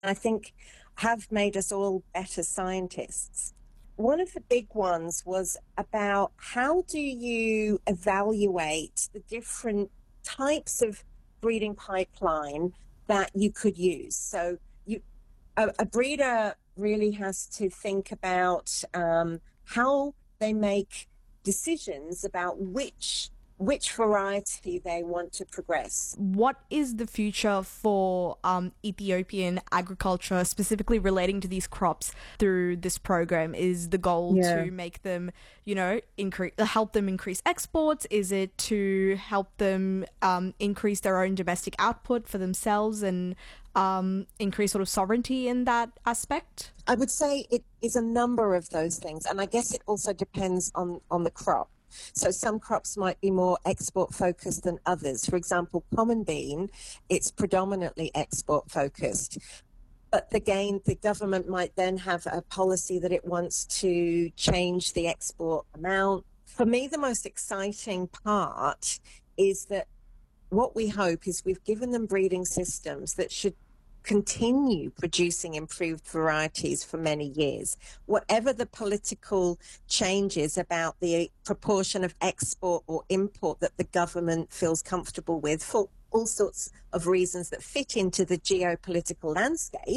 I think have made us all better scientists. One of the big ones was about how do you evaluate the different types of breeding pipeline that you could use. So a breeder really has to think about how they make decisions about which variety they want to progress. What is the future for Ethiopian agriculture, specifically relating to these crops through this program? Is the goal Yeah. to make them, help them increase exports? Is it to help them increase their own domestic output for themselves and increase sort of sovereignty in that aspect? I would say it is a number of those things, and I guess it also depends on the crop. So some crops might be more export focused than others. For example, common bean, it's predominantly export focused. But again, the government might then have a policy that it wants to change the export amount. For me, the most exciting part is that what we hope is we've given them breeding systems that should continue producing improved varieties for many years. Whatever the political changes about the proportion of export or import that the government feels comfortable with for all sorts of reasons that fit into the geopolitical landscape,